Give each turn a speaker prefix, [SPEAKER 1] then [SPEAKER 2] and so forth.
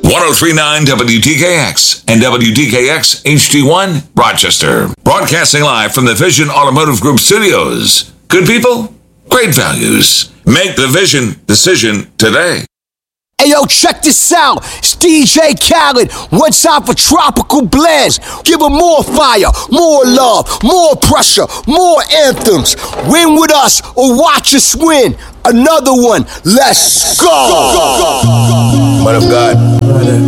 [SPEAKER 1] 1039 WTKX and WTKX HD1 Rochester. Broadcasting live from the Vision Automotive Group studios. Good people, great values. Make the Vision decision today.
[SPEAKER 2] Hey, yo, check this out. It's DJ Khaled. One time for Tropical Blends. Give them more fire, more love, more pressure, more anthems. Win with us or watch us win. Another one. Let's go.
[SPEAKER 3] Man of God.